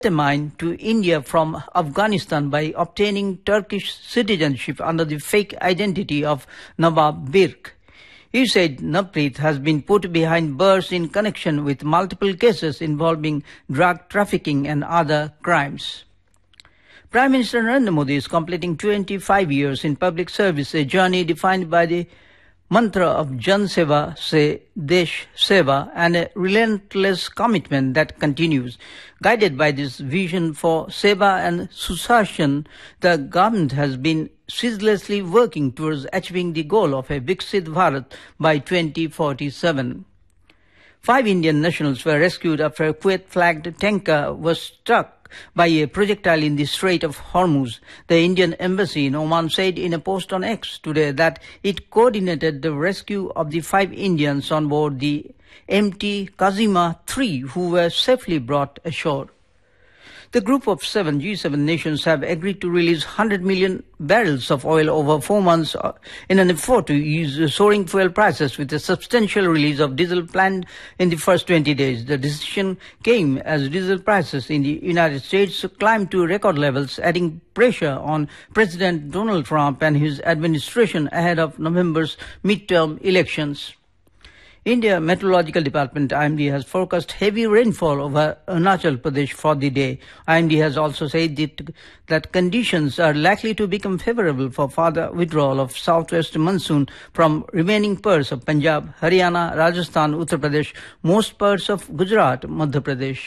Mine to India from Afghanistan by obtaining Turkish citizenship under the fake identity of Nawab Birk. He said Naprit has been put behind bars in connection with multiple cases involving drug trafficking and other crimes. Prime Minister Narendra Modi is completing 25 years in public service, a journey defined by the mantra of Jan Seva Se Desh Seva and a relentless commitment that continues. Guided by this vision for Seva and Susashan, the government has been ceaselessly working towards achieving the goal of a Viksit Bharat by 2047. 5 Indian nationals were rescued after a Kuwait-flagged tanker was struck by a projectile in the Strait of Hormuz. The Indian embassy in Oman said in a post on X today that it coordinated the rescue of the 5 Indians on board the MT Kazima 3 who were safely brought ashore. The group of 7 G7 nations have agreed to release 100 million barrels of oil over 4 months in an effort to ease soaring fuel prices, with a substantial release of diesel planned in the first 20 days. The decision came as diesel prices in the United States climbed to record levels, adding pressure on President Donald Trump and his administration ahead of November's midterm elections. India Meteorological Department IMD has forecast heavy rainfall over Arunachal Pradesh for the day. IMD has also said that conditions are likely to become favorable for further withdrawal of southwest monsoon from remaining parts of Punjab, Haryana, Rajasthan, Uttar Pradesh, most parts of Gujarat, Madhya Pradesh.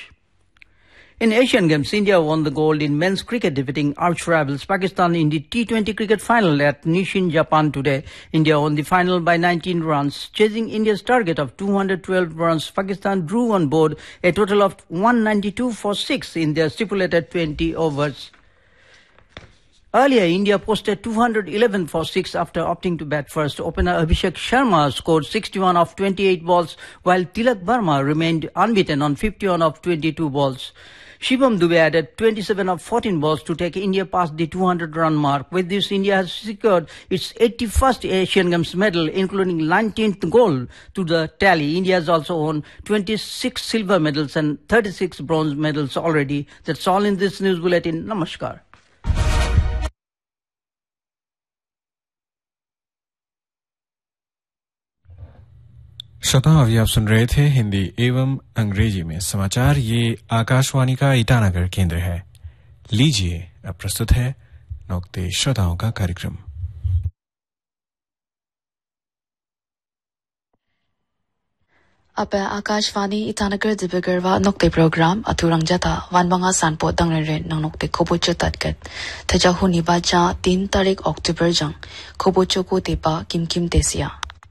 In Asian Games, India won the gold in men's cricket, defeating arch-rivals Pakistan in the T20 cricket final at Nishin, Japan today. India won the final by 19 runs. Chasing India's target of 212 runs, Pakistan drew on board a total of 192 for 6 in their stipulated 20 overs. Earlier, India posted 211 for 6 after opting to bat first. Opener Abhishek Sharma scored 61 of 28 balls, while Tilak Verma remained unbeaten on 51 of 22 balls. Shivam Dube added 27 of 14 balls to take India past the 200-run mark. With this, India has secured its 81st Asian Games medal, including 19th gold to the tally. India has also won 26 silver medals and 36 bronze medals already. That's all in this news bulletin. Namaskar. श्रोताओं, अभी आप सुन रहे थे हिंदी एवं अंग्रेजी में समाचार। ये आकाशवाणी का ईटानगर केंद्र है। लीजिए, अब प्रस्तुत है नोक्ते श्रोताओं का कार्यक्रम। अब आकाशवाणी ईटानगर दिबगरवा नोक्ते प्रोग्राम अथुरंग जाता वानबंगा सानपो दंगरे नंग नोक्ते खोबोचो ततगत थजाहु निबाजा 3 तारीख अक्टूबर जंग खोबोचो को तेपा किमकिम तेसिया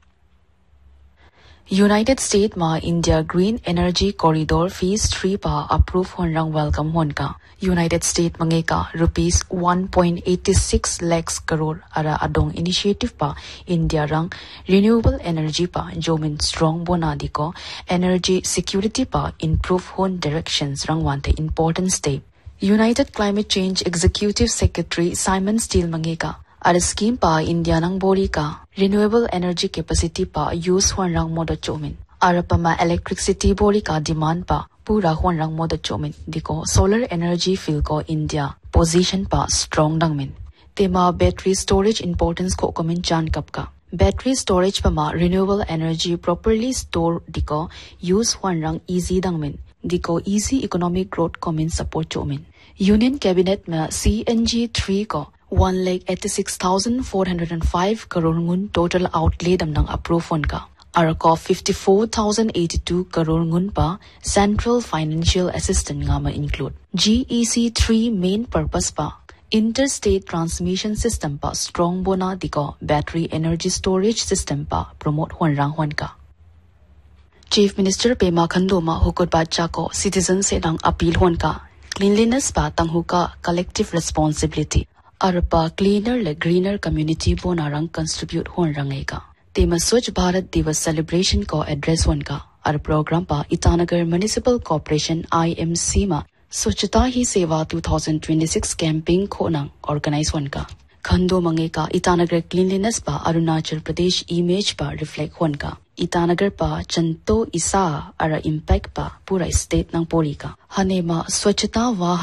United States ma India Green Energy Corridor Phase 3 pa approve honrang welcome honka. United States mangeka rupees 1.86 lakhs crore ara adong initiative pa India rang renewable energy pa jomin strong bonadi ko energy security pa improve hon directions rang wante important step. United Climate Change Executive Secretary Simon Steele mangeka Ada scheme pa India nang bori ka renewable energy capacity pa use huan rang moda chomin. Ara pa ma electricity bori ka demand pa pura huan rang moda chomin. Diko solar energy field ko India position pa strong dang min. Tema battery storage importance ko komen chan kap ka. Battery storage pa ma renewable energy properly store diko use huan rang easy dang min. Diko easy economic growth komen support chomin. Union Cabinet ma CNG 3 ko 1,86,405 crore ngun total outlay dam nang approve on ka. Arako 54,082 crore ngun pa central financial assistance ngama include. GEC 3 main purpose pa interstate transmission system pa strong bona diko battery energy storage system pa promote huan rang huan ka. Chief Minister Pema Khandu ma hukut bacha ko citizen se nang appeal huan ka. Cleanliness pa tanghuka collective responsibility. Arpa cleaner le greener community bonarang contribute hon rangega. Tema Swachh Bharat Divas celebration ko address one ka. Ar program pa Itanagar Municipal Corporation IMC ma Swachhata Hi Seva 2026 campaign ko nang organize one ka. Khando mange ka Itanagar cleanliness pa Arunachal Pradesh image pa reflect one ka. Itanagar pa Chanto Isa ara impact pa pura state ng Pori ka. Hanema Swachhata Vahan